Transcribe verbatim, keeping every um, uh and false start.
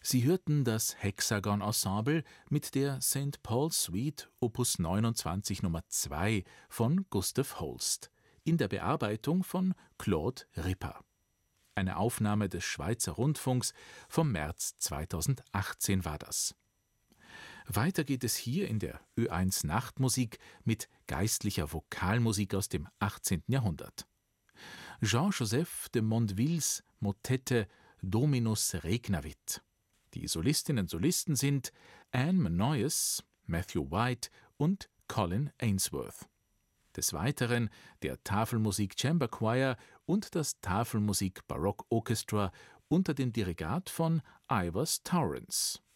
Sie hörten das Hexagon Ensemble mit der Saint Paul Suite Opus neunundzwanzig Nummer zwei von Gustav Holst in der Bearbeitung von Claude Ripper. Eine Aufnahme des Schweizer Rundfunks vom März zweitausendachtzehn war das. Weiter geht es hier in der Ö eins Nachtmusik mit geistlicher Vokalmusik aus dem achtzehnten Jahrhundert. Jean-Joseph de Mondevilles Motette Dominus Regnavit. Die Solistinnen und Solisten sind Anne Menoyes, Matthew White und Colin Ainsworth. Des Weiteren der Tafelmusik Chamber Choir und das Tafelmusik Baroque Orchestra unter dem Dirigat von Ivors Torrance.